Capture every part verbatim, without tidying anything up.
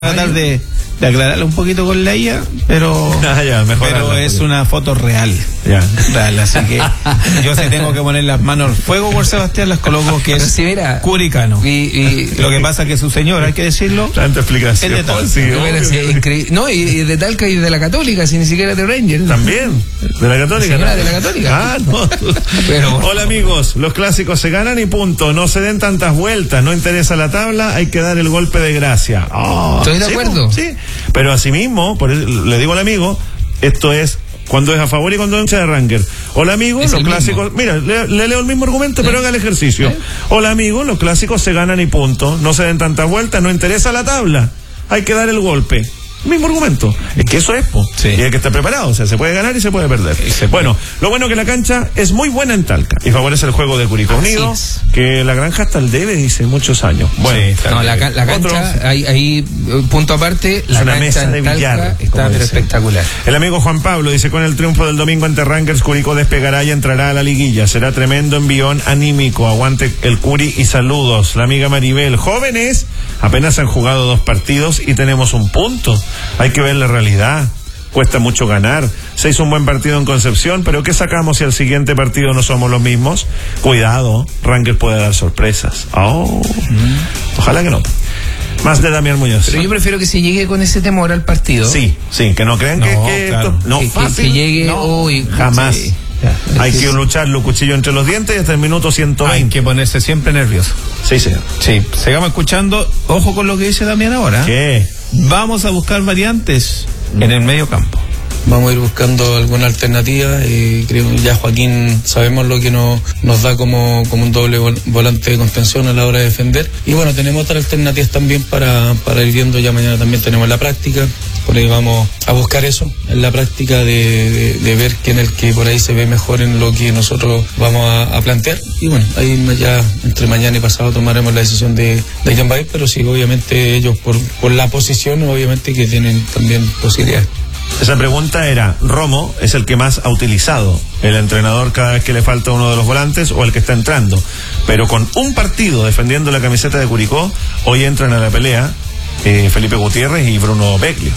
tratar de, de aclararlo un poquito con la I A, pero, ah, ya, pero es una foto real. Ya. Real, así que yo si tengo que poner las manos al fuego por Sebastián, las coloco que es sí, mira, curicano. Y, y, Lo que pasa es que su señora, hay que decirlo, tanta explicación. es de Talca. Sí, mira, sí, increíble. No, y, y de Talca y de la Católica, si ni siquiera de Rangers. También, de la Católica. Señora de la Católica. Ah, no. Pero, hola amigos, los clásicos se ganan y punto, no se den tantas vueltas, no interesa la tabla, hay que dar el golpe de gracia. Oh, estoy de sí, acuerdo. Sí, pero asimismo, por eso le digo al amigo, esto es cuando es a favor y cuando es de Ranger. Hola amigos, es los clásicos, mira, le, le leo el mismo argumento, ¿Eh? pero haga el ejercicio. ¿Eh? Hola amigos, los clásicos se ganan y punto, no se den tantas vueltas, no interesa la tabla, hay que dar el golpe. Mismo argumento, es que eso es, po. Sí. Y hay que estar preparado, o sea, se puede ganar y se puede perder. Se puede. Bueno, lo bueno que la cancha es muy buena en Talca y favorece el juego de Curicó Unido, que la granja hasta el debe, dice, muchos años. Bueno, sí, no, la, la cancha, ahí, ahí, punto aparte, la una cancha mesa de en Talca billar, está pero espectacular. El amigo Juan Pablo dice, con el triunfo del domingo ante Rangers, Curicó despegará y entrará a la liguilla. Será tremendo envión anímico. Aguante el Curi y saludos. La amiga Maribel, jóvenes, apenas han jugado dos partidos y tenemos un punto. Hay que ver la realidad. Cuesta mucho ganar. Se hizo un buen partido en Concepción, pero ¿qué sacamos si al siguiente partido no somos los mismos? Cuidado, Rangers puede dar sorpresas. Oh, mm. Ojalá que no. Más de Damián Muñoz. Pero yo prefiero que se llegue con ese temor al partido. Sí, sí, que no crean no, que, que claro. esto no que, fácil. Que, que llegue no, hoy. jamás. Sí. Ya. Hay que luchar los cuchillos entre los dientes y hasta el minuto ciento veinte. Hay que ponerse siempre nervioso. Sí, señor. Sí, sigamos escuchando. Ojo con lo que dice Damián ahora. ¿Qué? Vamos a buscar variantes en el medio campo. Vamos a ir buscando alguna alternativa y creo que ya Joaquín sabemos lo que nos, nos da como, como un doble volante de contención a la hora de defender. Y bueno, tenemos otras alternativas también para, para ir viendo, ya mañana también tenemos la práctica, por ahí vamos a buscar eso, en la práctica de, de, de ver quién es el que por ahí se ve mejor en lo que nosotros vamos a, a plantear. Y bueno, ahí ya entre mañana y pasado tomaremos la decisión de, de quién va a ir, pero sí, obviamente ellos por, por la posición, obviamente que tienen también posibilidades. Esa pregunta era, ¿Romo es el que más ha utilizado el entrenador cada vez que le falta uno de los volantes o el que está entrando? Pero con un partido defendiendo la camiseta de Curicó, hoy entran a la pelea eh, Felipe Gutiérrez y Bruno Beglio.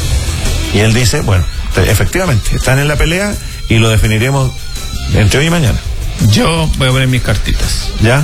Y él dice, bueno, efectivamente, están en la pelea y lo definiremos entre hoy y mañana. Yo voy a poner mis cartitas. ¿Ya?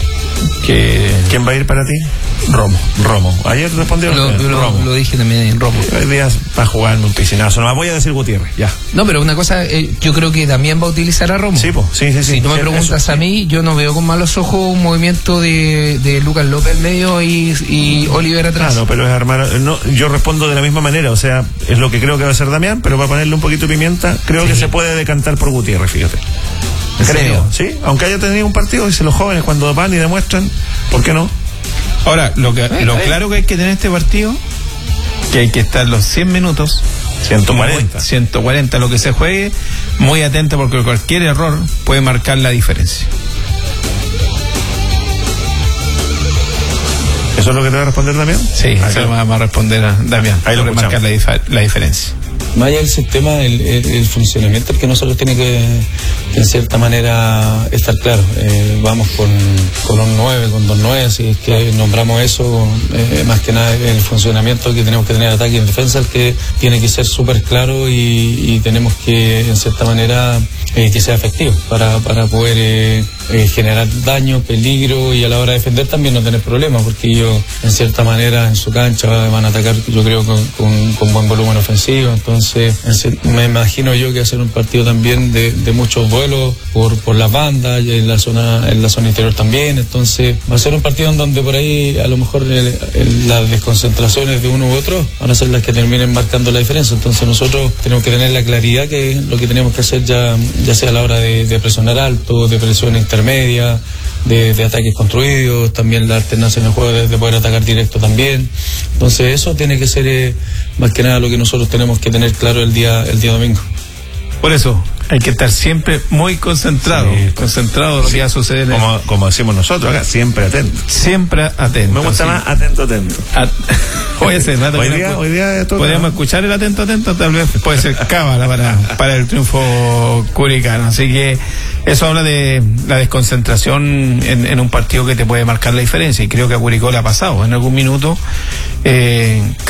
Que... ¿Quién va a ir para ti? Romo. Romo. Ayer respondieron lo, que lo, Romo. Lo dije también en Romo. Hoy día va a jugar en un piscinazo. No más voy a decir Gutiérrez, ya. No, pero una cosa, eh, yo creo que también va a utilizar a Romo. Sí, po, sí, sí, sí. Si tú me sí, preguntas eso, a mí, yo no veo con malos ojos un movimiento de, de Lucas López al medio y, y Oliver atrás. Claro, pero es armar. No, yo respondo de la misma manera, o sea, es lo que creo que va a hacer Damián, pero para ponerle un poquito de pimienta, creo sí. que se puede decantar por Gutiérrez, fíjate. Creo, sí, aunque haya tenido un partido, dice los jóvenes cuando van y demuestran, ¿por qué no? Ahora, lo que lo claro que hay que tener este partido, que hay que estar los cien minutos, ciento cuarenta, ciento cuarenta lo que se juegue, muy atento porque cualquier error puede marcar la diferencia. ¿Eso es lo que te va a responder Damián? Sí, eso lo va a responder a Damián. Ahí lo marcar la, dif- la diferencia. Más allá del sistema, el, el, el funcionamiento, el que nosotros tiene que, que en cierta manera estar claro. Eh, vamos con, con un nueve, con dos nueve, si es que nombramos eso, eh, más que nada el funcionamiento que tenemos que tener ataque y en defensa, el que tiene que ser súper claro y, y tenemos que, en cierta manera, eh, que sea efectivo para, para poder eh, eh, generar daño, peligro y a la hora de defender también no tener problemas, porque ellos, en cierta manera, en su cancha van a atacar, yo creo, con, con, con buen volumen ofensivo. Entonces, me imagino yo que va a ser un partido también de, de muchos vuelos por, por las bandas y en la zona en la zona interior también. Entonces va a ser un partido en donde por ahí a lo mejor el, el, las desconcentraciones de uno u otro van a ser las que terminen marcando la diferencia. Entonces nosotros tenemos que tener la claridad que lo que tenemos que hacer ya, ya sea a la hora de, de presionar alto, de presión intermedia, de, de ataques construidos, también la alternancia en el juego de, de poder atacar directo también. Entonces eso tiene que ser eh, más que nada lo que nosotros tenemos que tener claro el día el día domingo. Por eso, Hay que estar siempre muy concentrado, sí, concentrado de lo que va a suceder. Como, como decimos nosotros acá, siempre atento. Siempre atento. Me gusta sí. más atento, atento. At Hoy, ese rato hoy, que día, no, hoy día toca, podríamos ¿no? escuchar el atento, atento, tal vez puede ser cábala para, para el triunfo curicano. Así que eso habla de la desconcentración en, en un partido que te puede marcar la diferencia. Y creo que a Curicó le ha pasado en algún minuto. Eh,